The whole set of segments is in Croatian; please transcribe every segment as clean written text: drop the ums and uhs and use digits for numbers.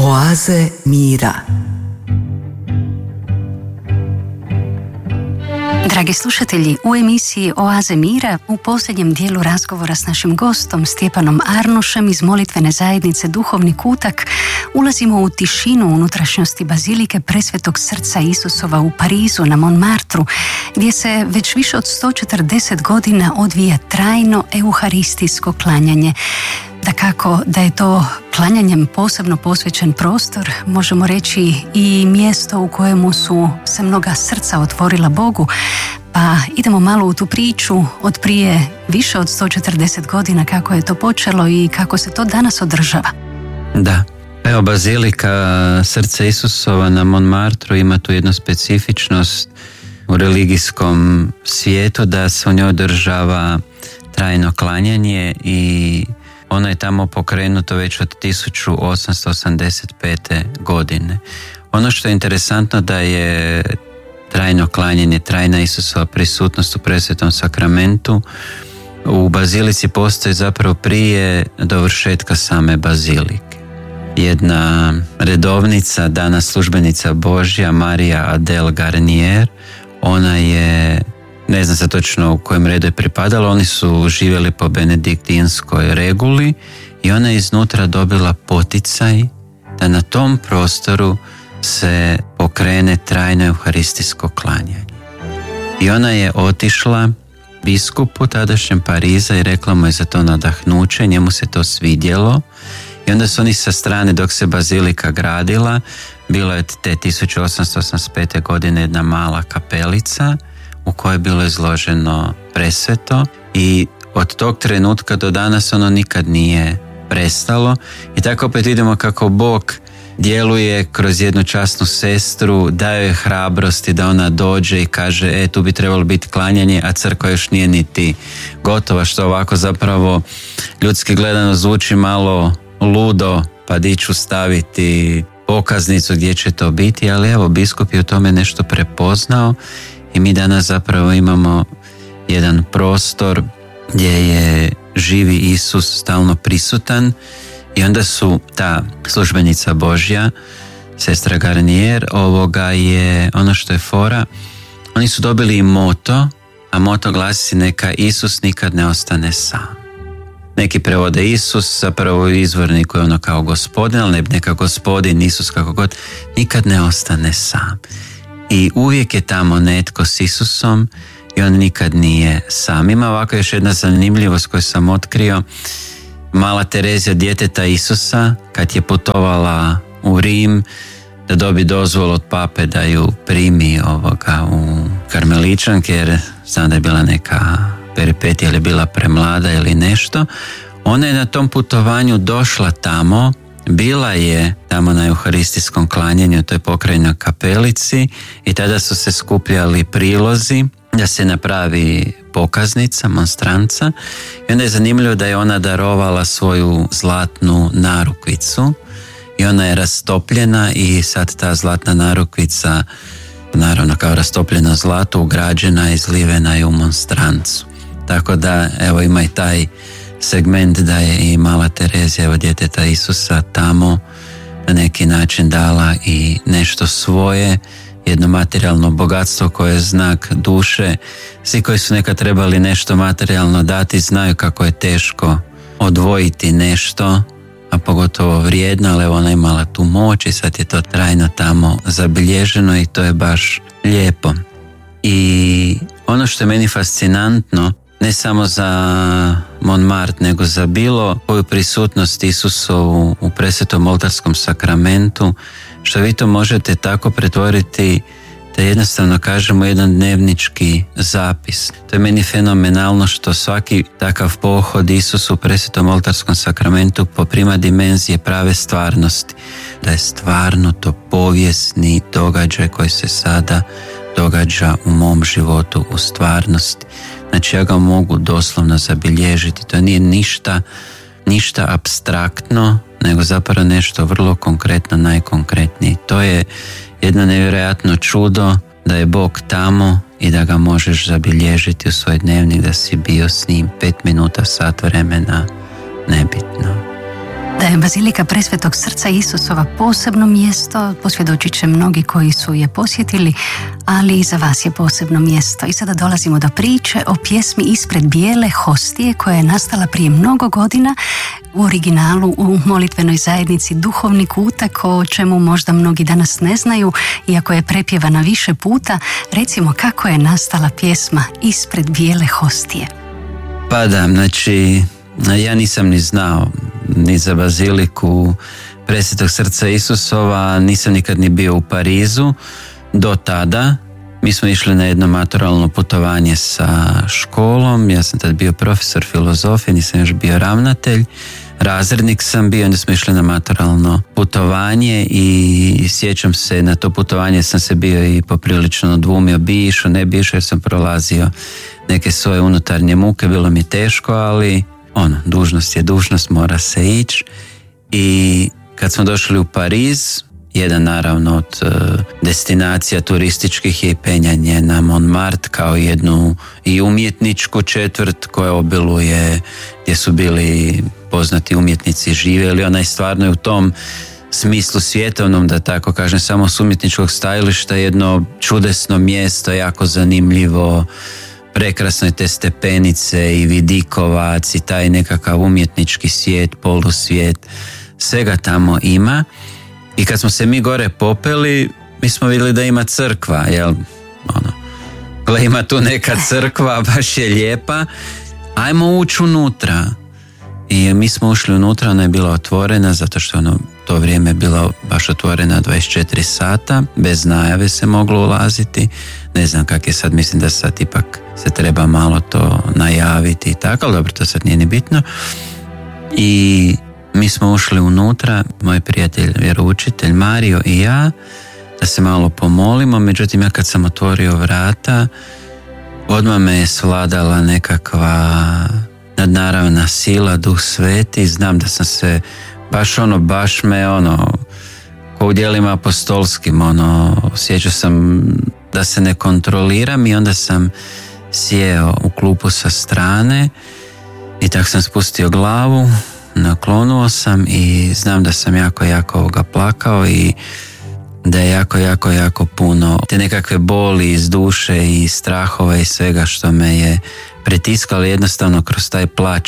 Oaze mira. Dragi slušatelji, u emisiji Oaze mira u posljednjem dijelu razgovora s našim gostom Stjepanom Arnušem iz molitvene zajednice Duhovni kutak ulazimo u tišinu unutrašnjosti Bazilike Presvetog srca Isusova u Parizu na Montmartru, gdje se već više od 140 godina odvija trajno euharistijsko klanjanje. Dakako da je to klanjanjem posebno posvećen prostor, možemo reći i mjesto u kojemu su se mnoga srca otvorila Bogu. Pa idemo malo u tu priču od prije više od 140 godina, kako je to počelo i kako se to danas održava. Da, evo, Bazilika Srca Isusova na Montmartru ima tu jednu specifičnost u religijskom svijetu, da se u njoj održava trajno klanjanje i ono je tamo pokrenuto već od 1885. godine. Ono što je interesantno da je trajno klanjanje, trajna Isusova prisutnost u presvetom sakramentu u bazilici postoji zapravo prije dovršetka same bazilike. Jedna redovnica, danas službenica Božja, Marija Adele Garnier, ona je, ne znam se točno u kojem redu je pripadala, oni su živjeli po benediktinskoj reguli i ona je iznutra dobila poticaj da na tom prostoru se pokrene trajno euharistijsko klanjanje. I ona je otišla biskupu tadašnjem Pariza i rekla mu je za to nadahnuće, njemu se to svidjelo i onda su oni sa strane, dok se bazilika gradila, bilo je te 1885. godine jedna mala kapelica u kojoj je bilo izloženo presveto i od tog trenutka do danas ono nikad nije prestalo i tako opet vidimo kako Bog djeluje kroz jednu časnu sestru, daje joj hrabrosti da ona dođe i kaže tu bi trebalo biti klanjanje, a crkva još nije niti gotova, što ovako zapravo ljudski gledano zvuči malo ludo, pa di ću staviti pokaznicu gdje će to biti, ali evo, biskup je u tome nešto prepoznao i mi danas zapravo imamo jedan prostor gdje je živi Isus stalno prisutan i onda su ta službenica Božja, sestra Garnier, ovoga je ono što je fora, oni su dobili i moto, a moto glasi neka Isus nikad ne ostane sam. Neki prevode Isus, zapravo izvorniku je ono kao gospodin, ali neka gospodin Isus kako god, nikad ne ostane sam. I uvijek je tamo netko s Isusom i on nikad nije sam. Ima ovako još jedna zanimljivost koju sam otkrio. Mala Terezija, djeteta Isusa, kad je putovala u Rim da dobi dozvolu od pape da ju primi u Karmeličanke, jer znam da je bila neka peripetija ili bila premlada ili nešto, ona je na tom putovanju došla tamo, bila je tamo na euharistijskom klanjanju u toj pokrajnoj kapelici i tada su se skupljali prilozi da se napravi pokaznica, monstranca, i onda je zanimljivo da je ona darovala svoju zlatnu narukvicu i ona je rastopljena i sad ta zlatna narukvica, naravno kao rastopljeno zlato, ugrađena i izlivena je u monstrancu. Tako da evo ima i taj segment da je i mala Terezija, evo djeteta Isusa, tamo na neki način dala i nešto svoje, jedno materijalno bogatstvo koje je znak duše. Svi koji su nekad trebali nešto materijalno dati znaju kako je teško odvojiti nešto, a pogotovo vrijedno, ali ona je imala tu moć i sad je to trajno tamo zabilježeno i to je baš lijepo. I ono što je meni fascinantno, ne samo za Montmartre, nego za bilo koju prisutnost Isusovu u presvetom oltarskom sakramentu, što vi to možete tako pretvoriti da jednostavno kažemo jedan dnevnički zapis. To je meni fenomenalno što svaki takav pohod Isusu u presvetom oltarskom sakramentu poprima dimenzije prave stvarnosti. Da je stvarno to povijesni događaj koji se sada događa u mom životu u stvarnosti. Znači ja ga mogu doslovno zabilježiti. To nije ništa apstraktno, nego zapravo nešto vrlo konkretno, najkonkretnije. To je jedno nevjerojatno čudo da je Bog tamo i da ga možeš zabilježiti u svoj dnevnik, da si bio s njim 5 minuta, sat vremena, nebitno. Da je Bazilika Presvetog Srca Isusova posebno mjesto, posvjedočit će mnogi koji su je posjetili, ali i za vas je posebno mjesto. I sada dolazimo do priče o pjesmi Ispred bijele hostije koja je nastala prije mnogo godina u originalu u molitvenoj zajednici Duhovni kutak, o čemu možda mnogi danas ne znaju, iako je prepjevana više puta. Recimo kako je nastala pjesma Ispred bijele hostije. Pa da, znači ja nisam ni znao ni za Baziliku Presvetog Srca Isusova, nisam nikad ni bio u Parizu do tada. Mi smo išli na jedno maturalno putovanje sa školom, ja sam tad bio profesor filozofije, nisam još bio ravnatelj, razrednik sam bio, onda smo išli na maturalno putovanje i sjećam se, na to putovanje sam se bio i poprilično dvumio, bi išao, ne bi išao, jer sam prolazio neke svoje unutarnje muke, bilo mi teško, ali dužnost je dužnost, mora se ići. I kad smo došli u Pariz, jedan naravno od destinacija turističkih je i penjanje na Montmartre kao jednu i umjetničku četvrt koja obiluje, gdje su bili poznati umjetnici živjeli. Ona je stvarno u tom smislu svjetovnom, da tako kažem, samo s umjetničkog stajališta jedno čudesno mjesto, jako zanimljivo, prekrasne te stepenice i vidikovac i taj nekakav umjetnički svijet, polusvijet, svega tamo ima. I kad smo se mi gore popeli, mi smo vidjeli da ima crkva, jel? Gle, ima tu neka crkva, baš je lijepa, ajmo ući unutra. I mi smo ušli unutra, ona je bila otvorena, zato što to vrijeme je bila baš otvorena 24 sata, bez najave se moglo ulaziti. Ne znam kak je sad, mislim da sad ipak se treba malo to najaviti i tako, ali dobro, to sad nije ni bitno. I mi smo ušli unutra, moj prijatelj, vjeroučitelj Mario i ja, da se malo pomolimo. Međutim, ja kad sam otvorio vrata, odmah me je svladala nekakva nadnaravna sila, Duh Sveti. Znam da sam se baš me ko u djelima apostolskim, osjećao sam da se ne kontroliram i onda sam sjeo u klupu sa strane i tako sam spustio glavu, naklonuo sam i znam da sam jako plakao i da je jako puno te nekakve boli iz duše i strahova i svega što me je pritiskalo, jednostavno kroz taj plač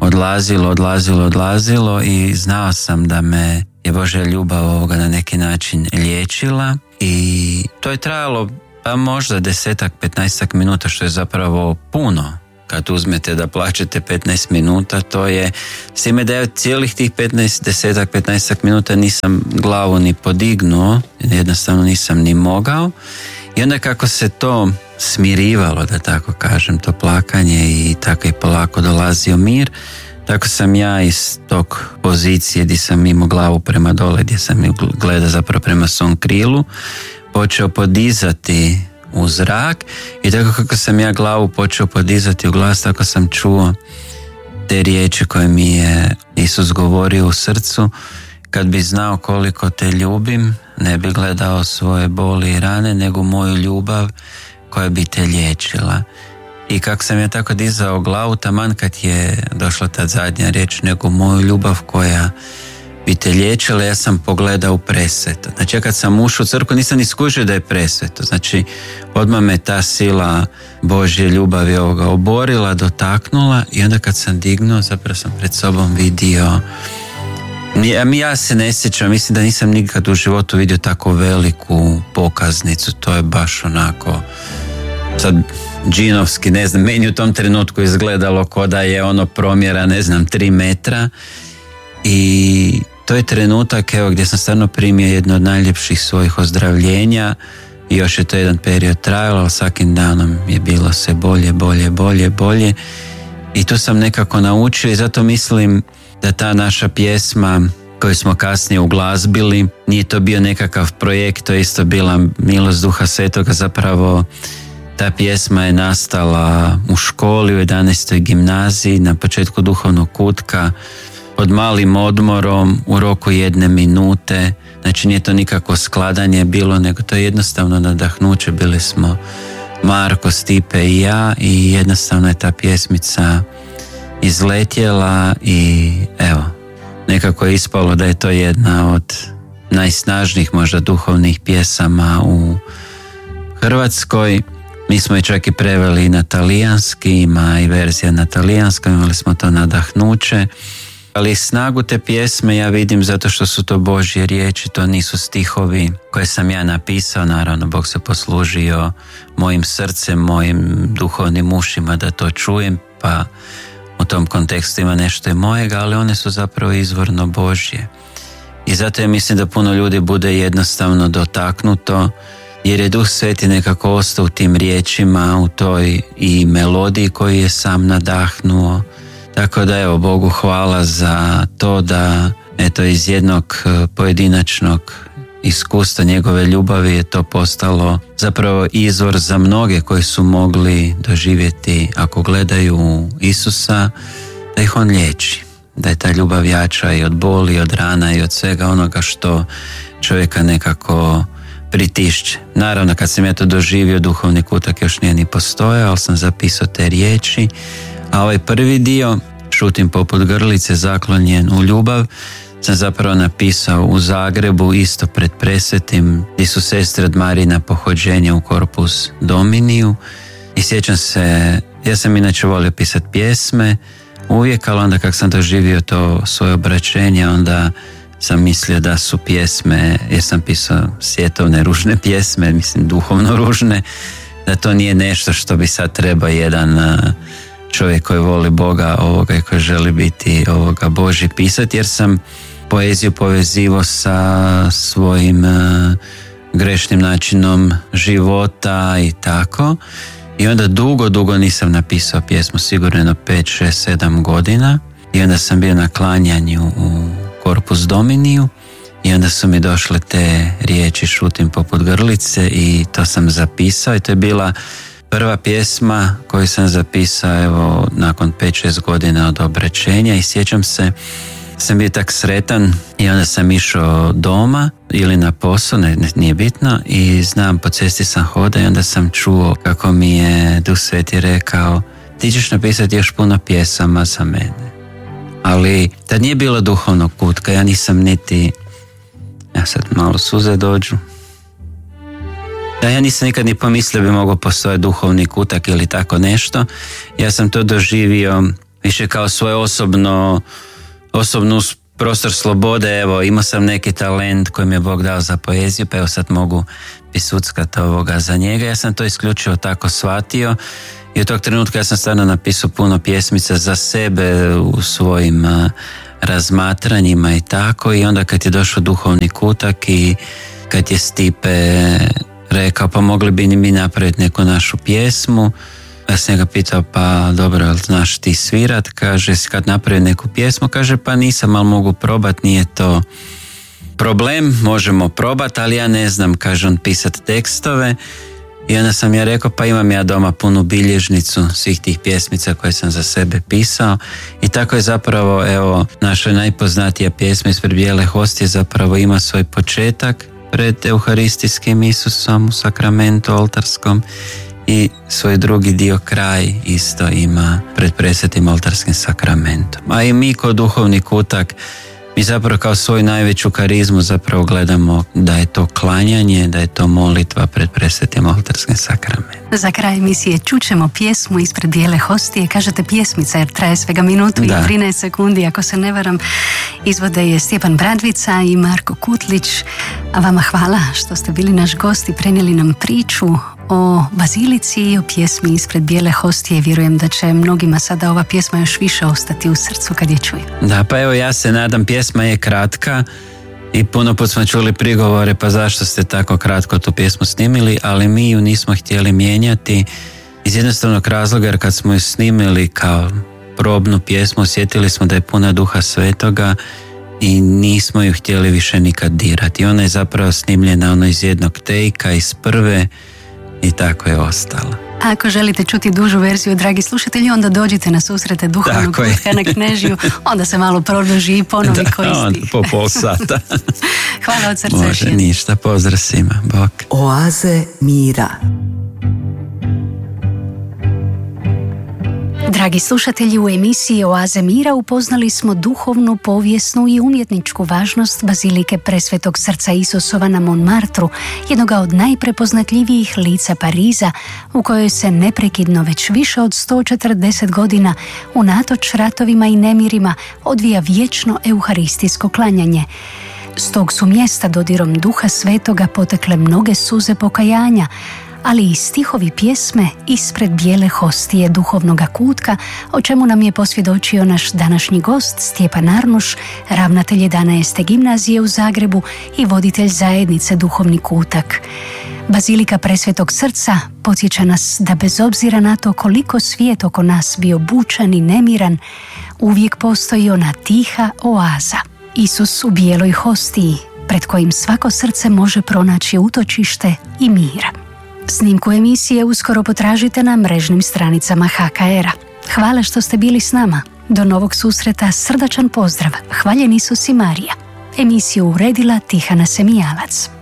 odlazilo i znao sam da me je Božja ljubav na neki način liječila i to je trajalo pa možda 10-15 minuta, što je zapravo puno. Kad uzmete da plačete 15 minuta, to je, s time da je cijelih tih 10-15 minuta nisam glavu ni podignuo, jednostavno nisam ni mogao. I onda kako se to smirivalo, da tako kažem, to plakanje i tako je polako dolazio mir, tako sam ja iz tog pozicije gdje sam imao glavu prema dole, gdje sam gledao zapravo prema svom krilu, počeo podizati u zrak i tako kako sam ja glavu počeo podizati u glas, tako sam čuo te riječi koje mi je Isus govorio u srcu: kad bi znao koliko te ljubim, ne bi gledao svoje boli i rane, nego moju ljubav koja bi te liječila. I kako sam ja tako dizao glavu, taman kad je došla ta zadnja riječ, nego moju ljubav koja bi te liječila, ja sam pogledao u presveto. Znači ja kad sam ušao u crkvu nisam ni skužio da je presveto. Znači odmah me ta sila Božje ljubavi oborila, dotaknula i onda kad sam dignuo, zapravo sam pred sobom vidio, ja se ne sjećam, mislim da nisam nikad u životu vidio tako veliku pokaznicu. To je baš onako sad džinovski, ne znam, meni u tom trenutku izgledalo ko da je promjera, 3 metra. I to je trenutak gdje sam stvarno primio jedno od najljepših svojih ozdravljenja i još je to jedan period trajalo, ali svakim danom je bilo sve bolje i to sam nekako naučio i zato mislim da ta naša pjesma koju smo kasnije uglazbili, nije to bio nekakav projekt, to je isto bila milost Duha Svetoga. Zapravo ta pjesma je nastala u školi u 11. gimnaziji na početku duhovnog kutka, pod malim odmorom u roku 1 minute. Znači nije to nikako skladanje bilo, nego to je jednostavno nadahnuće. Bili smo Marko, Stipe i ja i jednostavno je ta pjesmica izletjela i evo, nekako je ispalo da je to jedna od najsnažnijih možda duhovnih pjesama u Hrvatskoj. Mi smo je čak i preveli na talijanski, ima i verzija na talijanskom, imali smo to nadahnuće. Ali snagu te pjesme ja vidim zato što su to Božje riječi, to nisu stihovi koje sam ja napisao, naravno Bog se poslužio mojim srcem, mojim duhovnim ušima da to čujem, pa u tom kontekstu ima nešto i mojega, ali one su zapravo izvorno Božje. I zato ja mislim da puno ljudi bude jednostavno dotaknuto, jer je Duh Sveti nekako ostao u tim riječima, u toj i melodiji koju je sam nadahnuo. Tako da evo, Bogu hvala za to da eto iz jednog pojedinačnog iskustva njegove ljubavi je to postalo zapravo izvor za mnoge koji su mogli doživjeti, ako gledaju Isusa, da ih on liječi, da je ta ljubav jača i od boli, i od rana i od svega onoga što čovjeka nekako pritišće. Naravno, kad sam ja to doživio, duhovni kutak još nije ni postojao, ali sam zapisao te riječi. A ovaj prvi dio, šutim poput grlice zaklonjen u ljubav, sam zapravo napisao u Zagrebu, isto pred Presvetim, gdje su sestre od Marina pohođenja u Corpus Dominiju. I sjećam se, ja sam inače volio pisati pjesme uvijek, ali onda kako sam doživio to svoje obraćenje, onda sam mislio da su pjesme, jer sam pisao svjetovne ružne pjesme, mislim duhovno ružne, da to nije nešto što bi sad trebao jedan čovjek koji voli Boga i koji želi biti Božji pisati, jer sam poeziju povezivao sa svojim grešnim načinom života i tako. I onda dugo nisam napisao pjesmu, sigurno 5, 6, 7 godina. I onda sam bio na klanjanju u Corpus Dominiju i onda su mi došle te riječi šutim poput grlice i to sam zapisao i to je bila prva pjesma koju sam zapisao evo nakon 5-6 godina od obraćenja i sjećam se, sam bio tak sretan i onda sam išao doma ili na posao, nije bitno, i znam, po cesti sam hodao i onda sam čuo kako mi je Duh Sveti rekao: ti ćeš napisati još puno pjesama za mene. Ali tad nije bilo duhovnog kutka, ja nisam niti, ja sad malo suze dođu, da ja nisam nikad ni pomislio bi mogao postojati duhovni kutak ili tako nešto. Ja sam to doživio više kao svoje osobnu prostor slobode. Evo, imao sam neki talent koji mi je Bog dao za poeziju, pa evo sad mogu pisuckati za njega. Ja sam to isključivo tako shvatio i od tog trenutka ja sam stvarno napisao puno pjesmica za sebe u svojim razmatranjima i tako. I onda kad je došao duhovni kutak i kad je Stipe rekao pa mogli bi mi napraviti neku našu pjesmu, ja sam ga pitao pa dobro, jel znaš ti svirat? Kaže, kad napravim neku pjesmu, kaže pa nisam, ali mogu probat, nije to problem, možemo probat, ali ja ne znam, kaže on, pisat tekstove. I onda sam ja rekao pa imam ja doma punu bilježnicu svih tih pjesmica koje sam za sebe pisao i tako je zapravo evo naša najpoznatija pjesma ispred bijele hostije zapravo ima svoj početak pred euharistijskim Isusom u sakramentu oltarskom i svoj drugi dio kraj isto ima pred presvetim oltarskim sakramentom. A i mi kod duhovni kutak mi zapravo kao svoju najveću karizmu zapravo gledamo da je to klanjanje, da je to molitva pred presvetim oltarskim sakramentom. Za kraj emisije čućemo pjesmu ispred bijele hostije. Kažete pjesmica jer traje svega minutu i 13 sekundi, ako se ne varam. Izvode je Stjepan Bradvica i Marko Kutlić. A vama hvala što ste bili naš gost i prenijeli nam priču o bazilici i o pjesmi ispred bijele hostije. Vjerujem da će mnogima sada ova pjesma još više ostati u srcu kad je čujem. Da, pa evo ja se nadam, pjesma je kratka i puno put smo čuli prigovore pa zašto ste tako kratko tu pjesmu snimili, ali mi ju nismo htjeli mijenjati iz jednostavnog razloga jer kad smo ju snimili kao probnu pjesmu osjetili smo da je puna Duha Svetoga i nismo ju htjeli više nikad dirati. Ona je zapravo snimljena iz jednog tejka, iz prve i tako je ostala. Ako želite čuti dužu verziju, dragi slušatelji, onda dođite na susrete duhovnog kutka na Knežiju, onda se malo produži i ponovi koristi. Po pol sata. Hvala od srca. Može, ništa, pozdrav svima, bok. Oaze mira. Dragi slušatelji, u emisiji Oaze mira upoznali smo duhovnu, povijesnu i umjetničku važnost Bazilike Presvetog srca Isusova na Montmartru, jednoga od najprepoznatljivijih lica Pariza, u kojoj se neprekidno već više od 140 godina, unatoč ratovima i nemirima, odvija vječno euharistijsko klanjanje. S tog su mjesta dodirom Duha Svetoga potekle mnoge suze pokajanja, ali i stihovi pjesme ispred bijele hostije duhovnoga kutka, o čemu nam je posvjedočio naš današnji gost Stjepan Arnuš, ravnatelj 11. gimnazije u Zagrebu i voditelj zajednice Duhovni kutak. Bazilika Presvetog srca podsjeća nas da bez obzira na to koliko svijet oko nas bio bučan i nemiran, uvijek postoji ona tiha oaza, Isus u bijeloj hostiji, pred kojim svako srce može pronaći utočište i mira. Snimku emisije uskoro potražite na mrežnim stranicama HKR-a. Hvala što ste bili s nama. Do novog susreta, srdačan pozdrav. Hvaljen Isus i Marija. Emisiju uredila Tihana Semijalac.